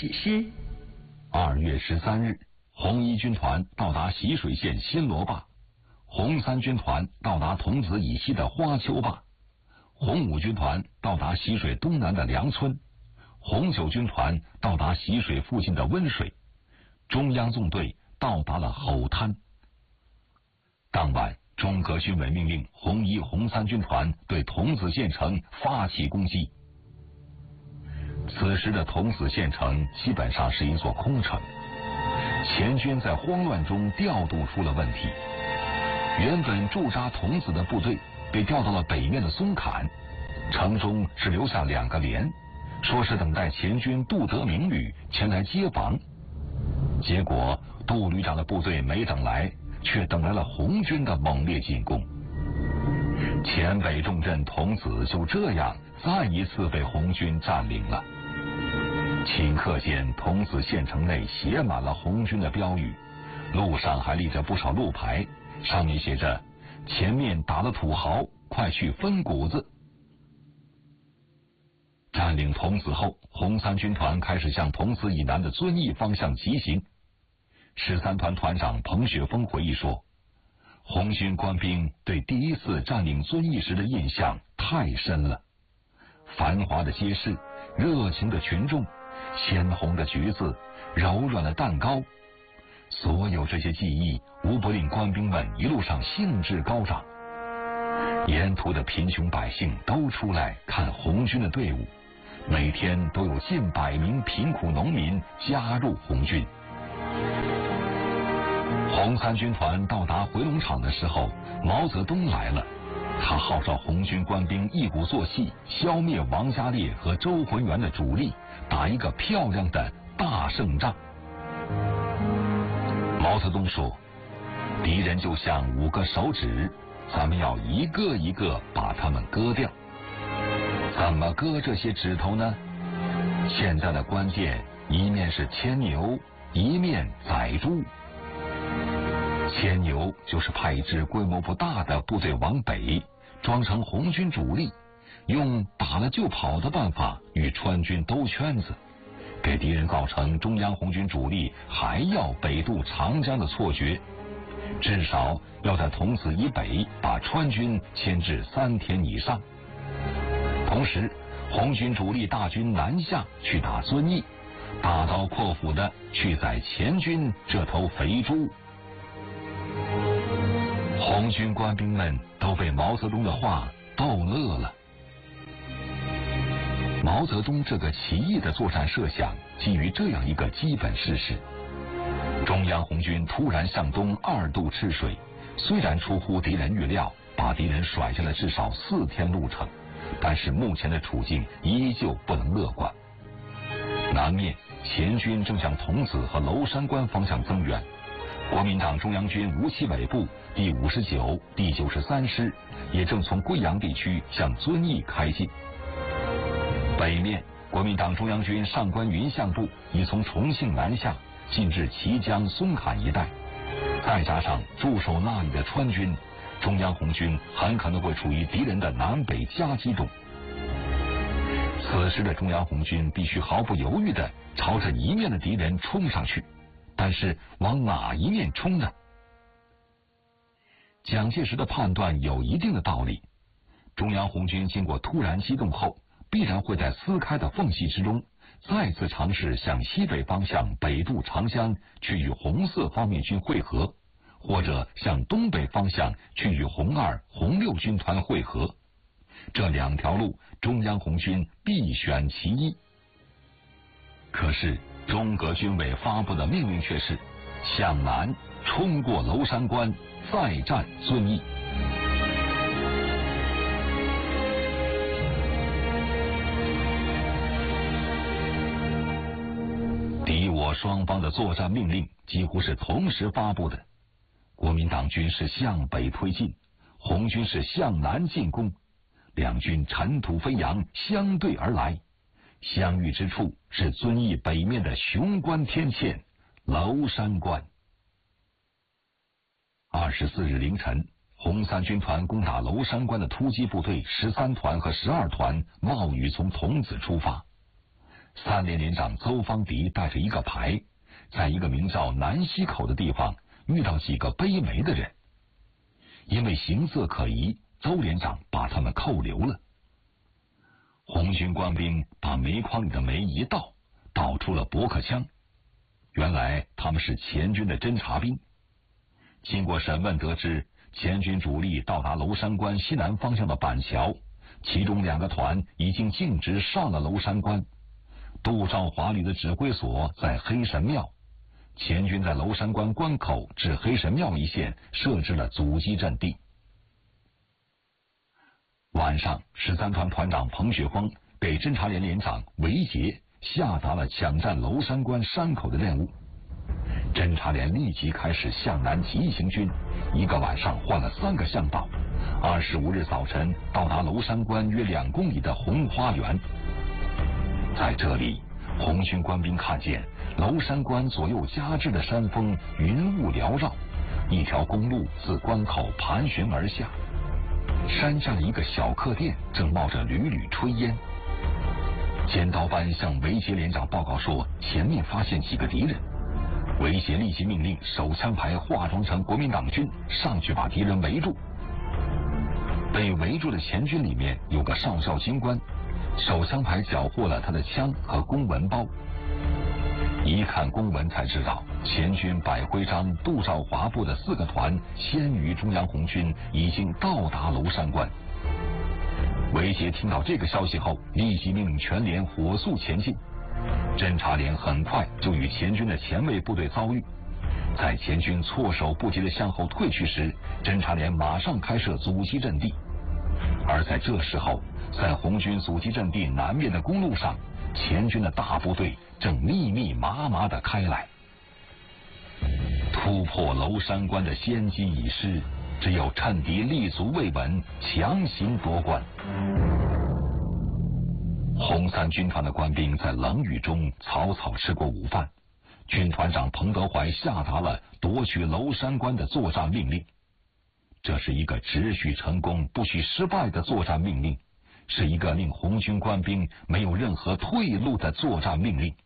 启示。 2月13日，红一军团到达习水县新罗坝，红三军团到达桐梓以西的花丘坝，红五军团到达习水东南的梁村，红九军团到达习水附近的温水，中央纵队到达了吼滩。当晚，中革军委命令红一、红三军团对桐梓县城发起攻击。此时的桐梓县城基本上是一座空城，前军在慌乱中调度出了问题。原本驻扎桐梓的部队被调到了北面的松坎，城中只留下2个连，说是等待前军杜德明旅前来接防。结果杜旅长的部队没等来，却等来了红军的猛烈进攻。黔北重镇桐梓就这样再一次被红军占领了。顷刻间，桐梓县城内写满了红军的标语，路上还立着不少路牌，上面写着“前面打了土豪，快去分谷子”。占领桐梓后，红三军团开始向桐梓以南的遵义方向急行。13团团长彭雪枫回忆说，红军官兵对第一次占领遵义时的印象太深了，繁华的街市，热情的群众，鲜红的橘子，柔软的蛋糕，所有这些记忆无不令官兵们一路上兴致高涨。沿途的贫穷百姓都出来看红军的队伍，每天都有近100名贫苦农民加入红军。红三军团到达回龙场的时候，毛泽东来了，他号召红军官兵一鼓作气，消灭王家烈和周浑元的主力，打一个漂亮的大胜仗。毛泽东说，敌人就像5个手指，咱们要一个一个把它们割掉。怎么割这些指头呢？现在的关键，一面是牵牛，一面宰猪。牵牛就是派一支规模不大的部队往北，装成红军主力，用打了就跑的办法与川军兜圈子，给敌人造成中央红军主力还要北渡长江的错觉，至少要在桐梓以北把川军牵制3天以上。同时，红军主力大军南下去打遵义，大刀阔斧的去宰前军这头肥猪。红军官兵们都被毛泽东的话逗乐了。毛泽东这个奇异的作战设想基于这样一个基本事实：中央红军突然向东2渡赤水，虽然出乎敌人预料，把敌人甩下了至少4天路程，但是目前的处境依旧不能乐观。南面前军正向桐梓和娄山关方向增援，国民党中央军吴奇伟部第59、第93师也正从贵阳地区向遵义开进。北面，国民党中央军上官云相部已从重庆南下，进至綦江、松坎一带，再加上驻守那里的川军，中央红军很可能会处于敌人的南北夹击中。此时的中央红军必须毫不犹豫地朝着一面的敌人冲上去，但是往哪一面冲呢？蒋介石的判断有一定的道理，中央红军经过突然机动后，必然会在撕开的缝隙之中再次尝试向西北方向北渡长江去与红四方面军会合，或者向东北方向去与红2、红6军团会合。这2条路，中央红军必选其一。可是中革军委发布的命令却是向南冲过娄山关，再战遵义。敌我双方的作战命令几乎是同时发布的，国民党军是向北推进，红军是向南进攻，两军尘土飞扬，相对而来，相遇之处是遵义北面的雄关天堑娄山关。24日凌晨，红三军团攻打娄山关的突击部队13团和12团冒雨从桐梓出发， 3连连长邹方迪带着一个排，在一个名叫南溪口的地方遇到几个背煤的人，因为形色可疑，邹连长把他们扣留了。红军官兵把煤筐里的煤一倒，倒出了驳壳枪，原来他们是前军的侦察兵。经过审问得知，前军主力到达娄山关西南方向的板桥，其中2个团已经径直上了娄山关。杜兆华旅的指挥所在黑神庙，前军在娄山关关口至黑神庙一线设置了阻击阵地。晚上，13团团长彭雪枫给侦察连连长韦杰下达了抢占娄山关山口的任务。侦察连立即开始向南急行军，一个晚上换了3个向导。25日早晨到达娄山关约2公里的红花园。在这里，红军官兵看见娄山关左右夹峙的山峰云雾缭绕，一条公路自关口盘旋而下。山下的一个小客店正冒着缕缕炊烟。尖刀班向韦杰连长报告说，前面发现几个敌人。韦杰立即命令手枪排化妆成国民党军上去把敌人围住。被围住的前军里面有个少校军官，手枪排缴获了他的枪和公文包。一看公文才知道，前军百徽章杜兆华部的4个团先于中央红军已经到达娄山关。韦杰听到这个消息后，立即命令全连火速前进。侦察连很快就与前军的前卫部队遭遇，在前军措手不及的向后退去时，侦察连马上开设阻击阵地。而在这时候，在红军阻击阵地南面的公路上，前军的大部队正密密麻麻地开来。突破娄山关的先机已失，只有趁敌立足未稳，强行夺关。红3军团的官兵在冷雨中草草吃过午饭，军团长彭德怀下达了夺取娄山关的作战命令。这是一个只许成功不许失败的作战命令，是一个令红军官兵没有任何退路的作战命令。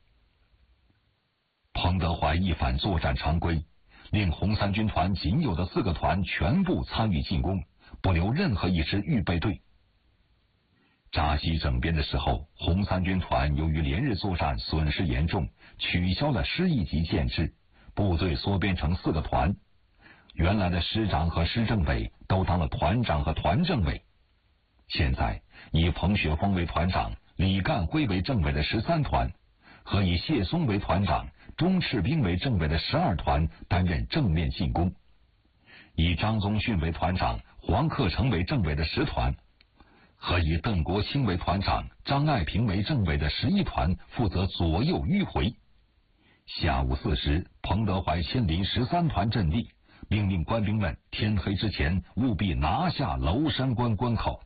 彭德怀一反作战常规，令红3军团仅有的4个团全部参与进攻，不留任何一支预备队。扎西整编的时候，红3军团由于连日作战损失严重，取消了师一级建制，部队缩编成4个团。原来的师长和师政委都当了团长和团政委。现在以彭雪枫为团长，李干辉为政委的13团，和以谢松为团长、钟赤兵为政委的12团担任正面进攻，以张宗逊为团长、黄克诚为政委的10团，和以邓国清为团长、张爱萍为政委的11团负责左右迂回。下午4时，彭德怀亲临13团阵地，命令官兵们天黑之前务必拿下娄山关关口。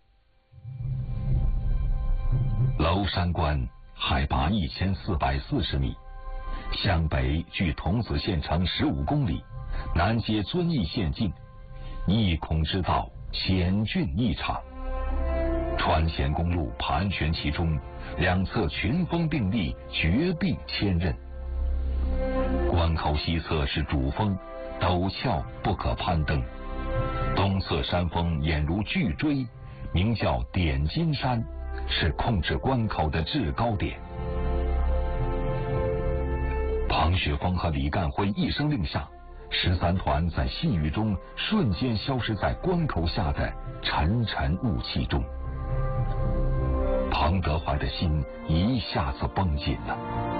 娄山关海拔1440米，向北距桐梓县城15公里，南接遵义县境，一孔之道，险峻异常。川黔公路盘旋其中，两侧群峰并立，绝壁千仞。关口西侧是主峰，陡峭不可攀登，东侧山峰俨如巨锥，名叫点金山，是控制关口的制高点。庞雪枫和李干辉一声令下，13团在细雨中瞬间消失在关口下的沉沉雾气中。彭德怀的心一下子绷紧了。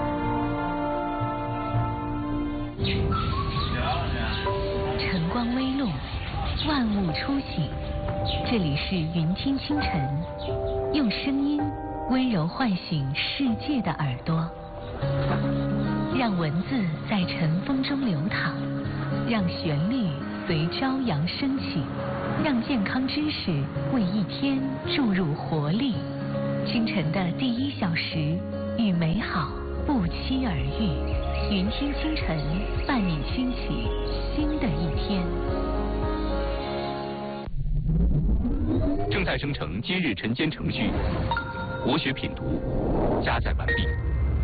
晨光微露，万物初醒。这里是云听清晨，用声音温柔唤醒世界的耳朵，让文字在晨风中流淌，让旋律随朝阳升起，让健康知识为一天注入活力。清晨的第1小时，与美好不期而遇。云听清晨，伴你兴起新的一天。 正在生成今日晨间程序，国学品读加载完毕。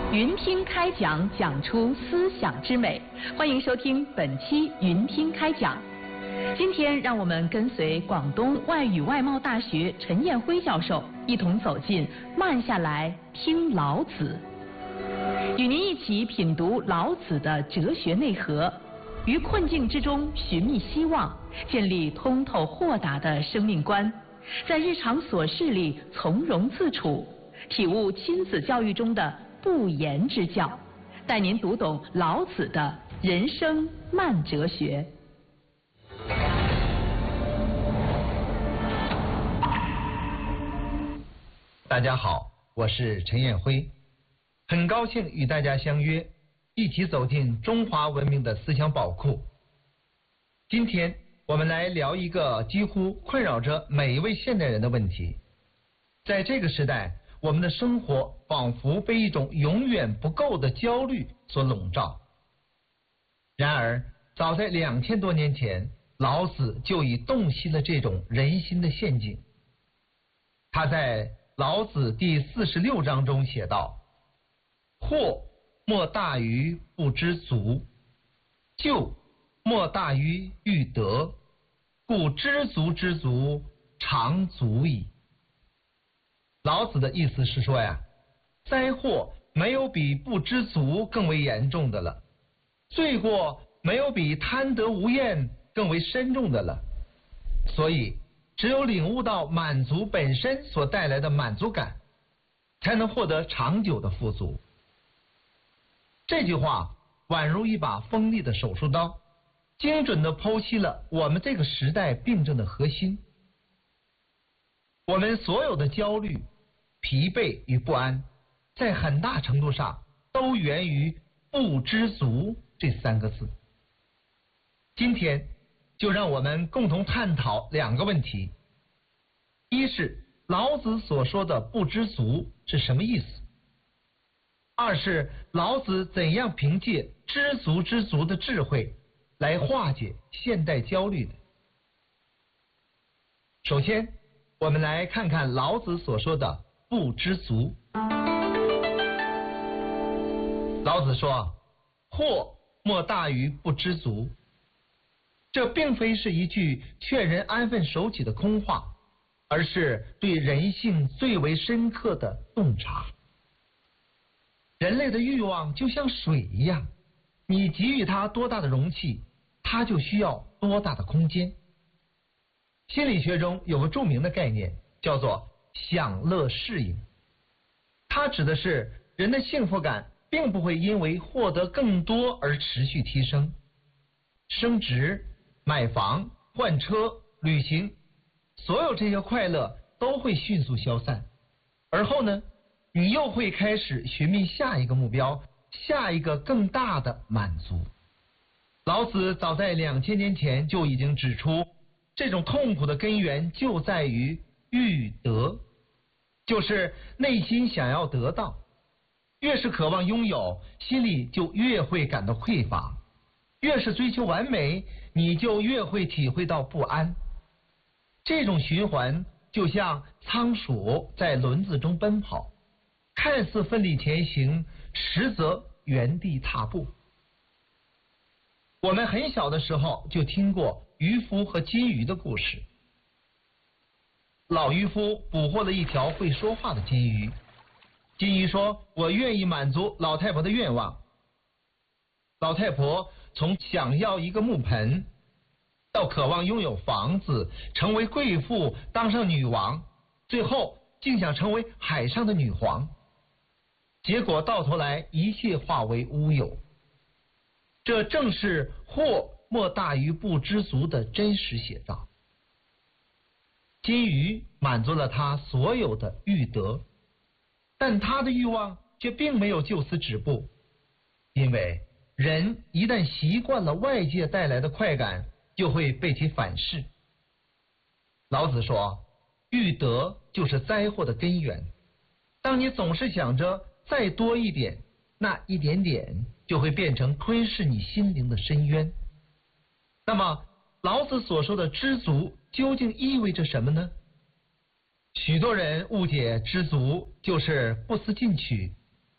云听开讲，讲出思想之美。欢迎收听本期云听开讲。今天让我们跟随广东外语外贸大学陈彦辉教授一同走进慢下来听老子，与您一起品读老子的哲学内核，于困境之中寻觅希望，建立通透豁达的生命观，在日常琐事里从容自处，体悟亲子教育中的不言之教，带您读懂老子的人生慢哲学。 大家好，我是陈彦辉，很高兴与大家相约，一起走进中华文明的思想宝库。今天我们来聊一个几乎困扰着每一位现代人的问题。在这个时代，我们的生活仿佛被一种永远不够的焦虑所笼罩。然而，早在2000多年前，老子就已洞悉了这种人心的陷阱。他在老子第46章中写道：祸莫大于不知足，咎莫大于欲得，故知足之足，常足矣。老子的意思是说呀，灾祸没有比不知足更为严重的了，罪过没有比贪得无厌更为深重的了，所以只有领悟到满足本身所带来的满足感，才能获得长久的富足。这句话宛如一把锋利的手术刀，精准地剖析了我们这个时代病症的核心。我们所有的焦虑、疲惫与不安，在很大程度上都源于不知足这3个字。今天就让我们共同探讨2个问题：一是老子所说的不知足是什么意思；二是老子怎样凭借知足之足的智慧来化解现代焦虑的。首先，我们来看看老子所说的不知足。老子说，祸莫大于不知足。这并非是一句劝人安分守己的空话，而是对人性最为深刻的洞察。人类的欲望就像水一样，你给予它多大的容器，它就需要多大的空间。心理学中有个著名的概念，叫做享乐适应。它指的是人的幸福感并不会因为获得更多而持续提升。升职、买房、换车、旅行，所有这些快乐都会迅速消散，而后呢，你又会开始寻觅下一个目标，下一个更大的满足。老子早在2000年前就已经指出，这种痛苦的根源就在于欲得，就是内心想要得到，越是渴望拥有，心里就越会感到匮乏，越是追求完美，你就越会体会到不安。这种循环就像仓鼠在轮子中奔跑，看似奋力前行，实则原地踏步。我们很小的时候就听过渔夫和金鱼的故事。老渔夫捕获了一条会说话的金鱼，金鱼说，我愿意满足老太婆的愿望。老太婆从想要一个木盆，到渴望拥有房子，成为贵妇，当上女王，最后竟想成为海上的女皇，结果到头来一切化为乌有。这正是祸莫大于不知足的真实写照。金鱼满足了他所有的欲得，但他的欲望却并没有就此止步，因为人一旦习惯了外界带来的快感，就会被其反噬。老子说，欲得就是灾祸的根源。当你总是想着再多一点，那一点点就会变成吞噬你心灵的深渊。那么老子所说的知足究竟意味着什么呢？许多人误解知足就是不思进取，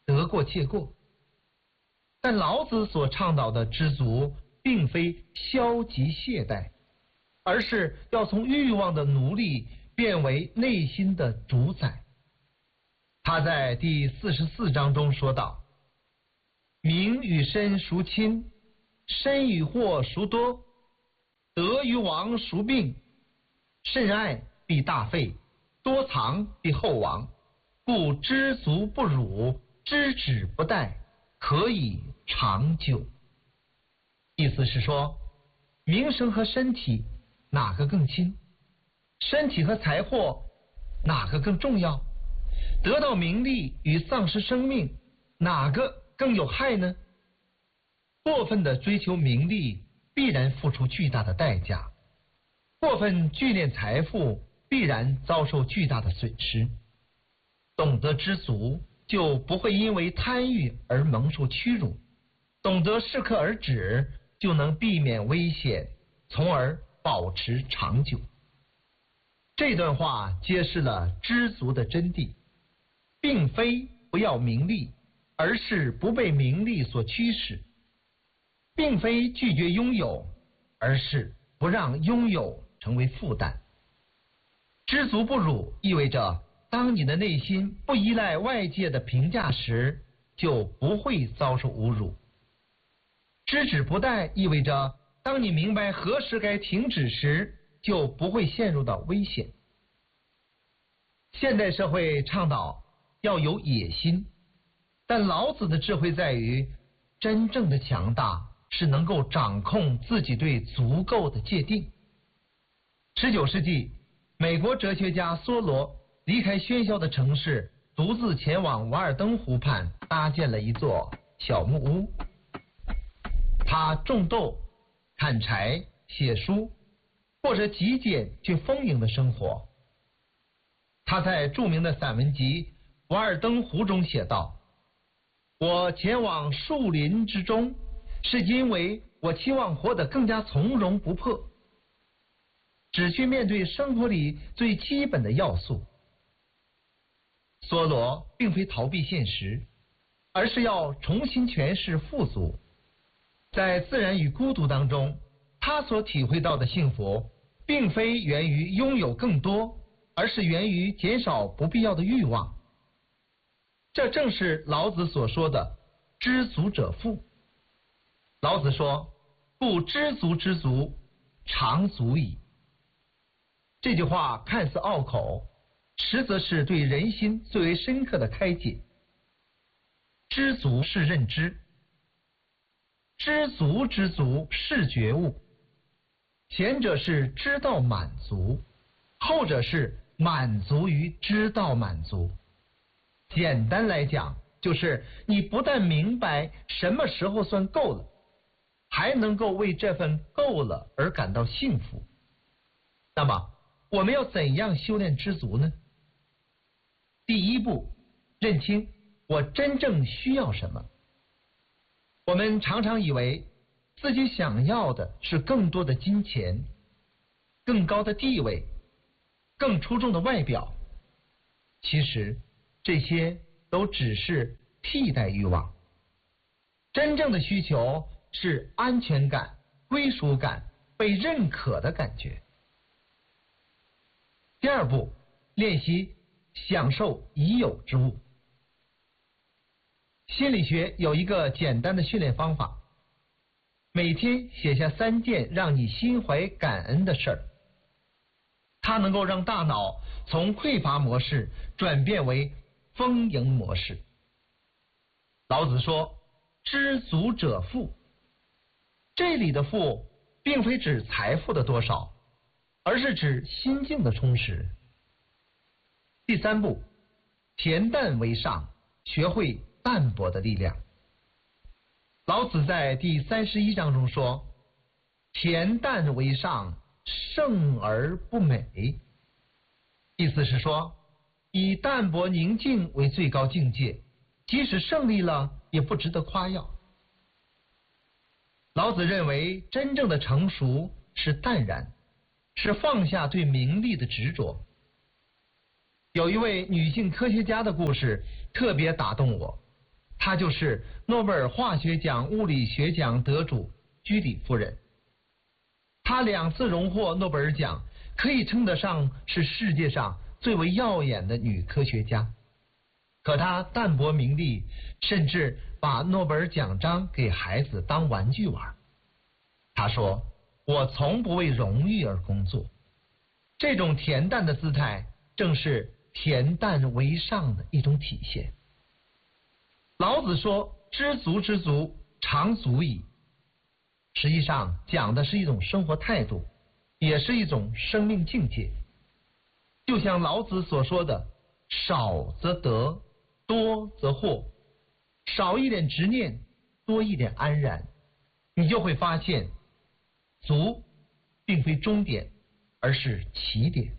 得过且过。但老子所倡导的知足，并非消极懈怠，而是要从欲望的奴隶变为内心的主宰。他在第44章中说道：名与身孰亲？身与祸孰多？得与亡孰病？甚爱必大费，多藏必厚亡。故知足不辱，知止不殆，可以长久。意思是说，名声和身体哪个更亲？身体和财货哪个更重要？得到名利与丧失生命，哪个更有害呢？过分的追求名利，必然付出巨大的代价；过分聚敛财富，必然遭受巨大的损失。懂得知足，就不会因为贪欲而蒙受屈辱；懂得适可而止，就能避免危险，从而保持长久。这段话揭示了知足的真谛，并非不要名利，而是不被名利所驱使；并非拒绝拥有，而是不让拥有成为负担。知足不辱意味着，当你的内心不依赖外界的评价时，就不会遭受侮辱。知止不殆意味着，当你明白何时该停止时，就不会陷入到危险。现代社会倡导要有野心，但老子的智慧在于，真正的强大是能够掌控自己对足够的界定。19世纪，美国哲学家梭罗离开喧嚣的城市，独自前往瓦尔登湖畔，搭建了一座小木屋。他种豆、砍柴、写书，过着极简却丰盈的生活。他在著名的散文集《瓦尔登湖》中写道：我前往树林之中，是因为我期望活得更加从容不迫，只去面对生活里最基本的要素。梭罗并非逃避现实，而是要重新诠释富足。在自然与孤独当中，他所体会到的幸福，并非源于拥有更多，而是源于减少不必要的欲望。这正是老子所说的知足者富。老子说：故知足之足，常足矣。这句话看似拗口，实则是对人心最为深刻的开解。知足是认知，知足之足是觉悟。前者是知道满足，后者是满足于知道满足。简单来讲，就是你不但明白什么时候算够了，还能够为这份够了而感到幸福。那么我们要怎样修炼知足呢？第一步，认清我真正需要什么。我们常常以为自己想要的是更多的金钱、更高的地位、更出众的外表，其实这些都只是替代欲望。真正的需求是安全感、归属感、被认可的感觉。第二步，练习享受已有之物。心理学有一个简单的训练方法，每天写下3件让你心怀感恩的事儿。它能够让大脑从匮乏模式转变为丰盈模式。老子说：知足者富。这里的富并非指财富的多少，而是指心境的充实。第三步，恬淡为上，学会淡泊的力量。老子在第31章中说：恬淡为上，胜而不美。意思是说，以淡泊宁静为最高境界，即使胜利了也不值得夸耀。老子认为，真正的成熟是淡然，是放下对名利的执着。有一位女性科学家的故事特别打动我。 她就是诺贝尔化学奖、物理学奖得主居里夫人。她2次荣获诺贝尔奖，可以称得上是世界上最为耀眼的女科学家。可她淡泊名利，甚至把诺贝尔奖章给孩子当玩具玩。她说：“我从不为荣誉而工作。”这种恬淡的姿态，正是恬淡为上的一种体现。老子说：“知足知足，常足矣。”实际上讲的是一种生活态度，也是一种生命境界。就像老子所说的：“少则得，多则惑。”少一点执念，多一点安然，你就会发现，足并非终点，而是起点。